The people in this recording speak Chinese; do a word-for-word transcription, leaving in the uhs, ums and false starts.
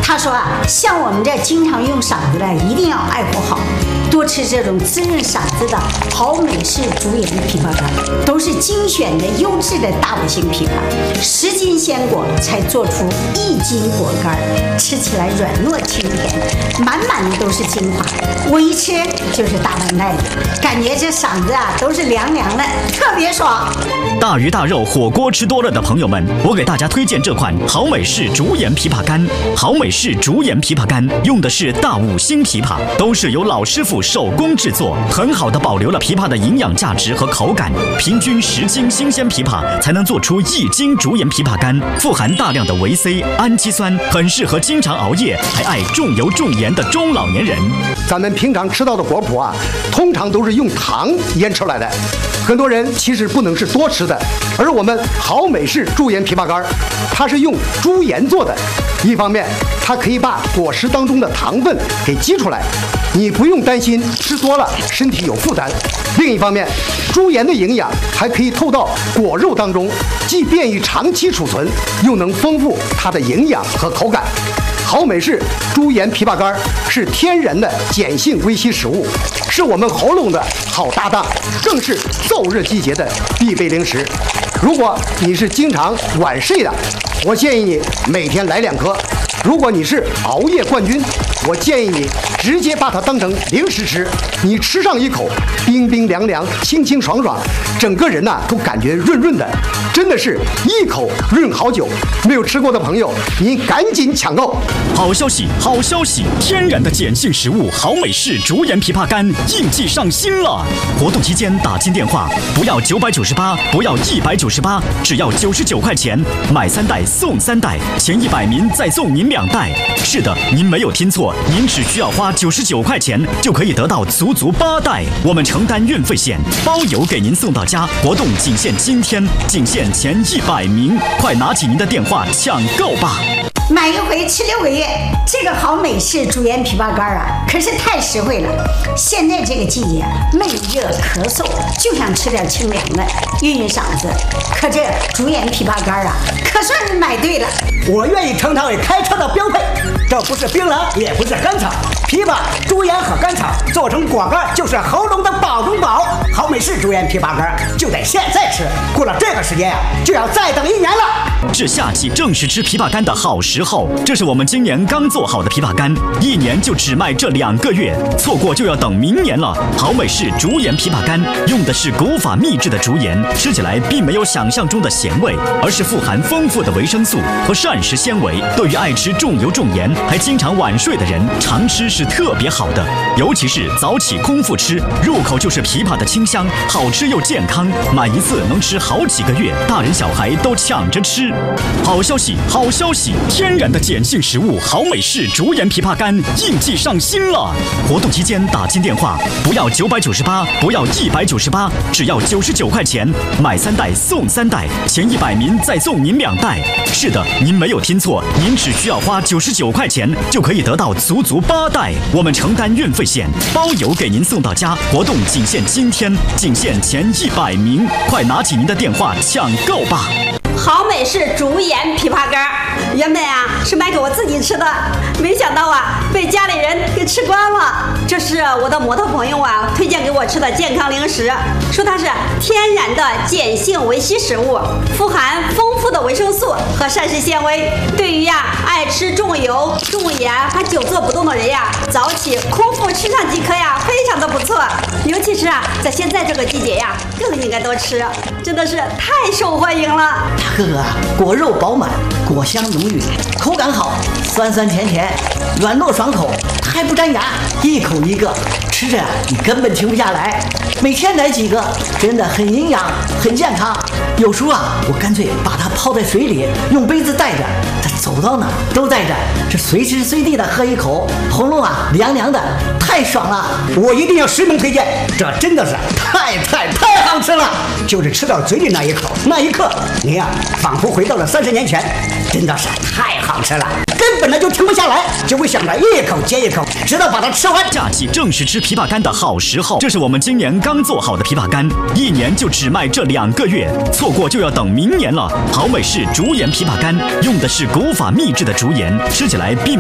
他说啊，像我们这经常用嗓子的，一定要爱护好，多吃这种滋润嗓子的好美式竹盐枇杷干，都是精选的优质的大五星枇杷，十斤鲜果才做出一斤果干，吃起来软糯清甜，满满的都是精华。我一吃就是大半袋子，感觉这嗓子啊都是凉凉的，特别爽。 大鱼大肉火锅吃多了的朋友们，我给大家推荐这款好美式竹盐枇杷干。好美式竹盐枇杷干用的是大五星枇杷，都是由老师傅手工制作，很好的保留了枇杷的营养价值和口感。平均十斤新鲜枇杷才能做出一斤竹盐枇杷干，富含大量的维 C、氨基酸，很适合经常熬夜还爱重油重盐的中老年人。 咱们平常吃到的果脯啊，通常都是用糖腌出来的，很多人其实不能是多吃的。而我们好美式竹盐枇杷干，它是用猪盐做的，一方面它可以把果实当中的糖分给激出来，你不用担心吃多了身体有负担；另一方面，猪盐的营养还可以透到果肉当中，既便于长期储存，又能丰富它的营养和口感。好美式猪盐枇杷干是天然的碱性微稀食物，是我们喉咙的好搭档，更是燥热季节的必备零食。如果你是经常晚睡的，我建议你每天来两颗；如果你是熬夜冠军，我建议你直接把它当成零食吃。你吃上一口，冰冰凉凉、清清爽爽，整个人呐、啊、都感觉润润的，真的是一口润好久。没有吃过的朋友，您赶紧抢购！ 好消息，好消息！天然的碱性食物好美式竹盐枇杷干应季上新了！活动期间打进电话，不要九百九十八，不要一百九十八，只要九十九块钱，买三袋送三袋，前一百名再送您两袋。是的，您没有听错，您只需要花九十九块钱就可以得到足足八袋，我们承担运费险，包邮给您送到家。活动仅限今天，仅限前一百名，快拿起您的电话抢购吧！ 买一回吃六个月，这个好美式竹盐枇杷干啊，可是太实惠了。现在这个季节，闷热咳嗽，就想吃点清凉的，润润嗓子。可这竹盐枇杷干啊，可算是买对了。 我愿意称它为开车的标配。这不是槟榔，也不是甘草，枇杷、竹盐和甘草做成果干，就是喉咙的宝中宝。好美式竹盐枇杷干就得现在吃，过了这个时间啊，就要再等一年了。 是夏季正是吃枇杷干的好时候，这是我们今年刚做好的枇杷干，一年就只卖这两个月，错过就要等明年了。好美式竹盐枇杷干用的是古法秘制的竹盐，吃起来并没有想象中的咸味，而是富含丰富的维生素和膳食纤维，对于爱吃重油重盐还经常晚睡的人，常吃是特别好的。尤其是早起空腹吃，入口就是枇杷的清香，好吃又健康，买一次能吃好几个月，大人小孩都抢着吃。好消息，好消息！天然的碱性食物好美式竹盐枇杷干应季上新了。活动期间打进电话，不要九百九十八，不要一百九十八，只要九十九块钱，买三袋送三袋，前一百名再送您两袋。是的，您没有听错，您只需要花九十九块钱就可以得到足足八袋，我们承担运费险，包邮给您送到家。活动仅限今天，仅限前一百名，快拿起您的电话抢购吧！ 好美式竹盐枇杷干，原本啊是买给我自己吃的，没想到啊被家里人给吃光了。这是我的摩托朋友啊推荐给我吃的健康零食，说它是天然的碱性维硒食物，富含丰富的维生素和膳食纤维，对于呀爱吃重油、重盐还久坐不动的人呀，早起空腹吃上几颗呀，非常的不错。尤其是啊在现在这个季节呀，更应该多吃，真的是太受欢迎了。 大哥啊，果肉饱满，果香浓郁，口感好，酸酸甜甜，软糯爽口，还不粘牙，一口一个，吃着你根本停不下来。每天来几个，真的很营养，很健康。有时候啊，我干脆把它泡在水里，用杯子带着，走到哪都带着，这随时随地的喝一口，喉咙啊凉凉的，太爽了！我一定要实名推荐，这真的是太太太好吃了！就是吃到嘴里那一口，那一刻，你呀、啊、仿佛回到了三十年前，真的是太好吃了，根本呢就停不下来，就会想着一口接一口，直到把它吃完。 假期正是吃枇杷干的好时候，这是我们今年刚做好的枇杷干，一年就只卖这两个月，错过就要等明年了。好美式竹盐枇杷干用的是古法秘制的竹盐，吃起来并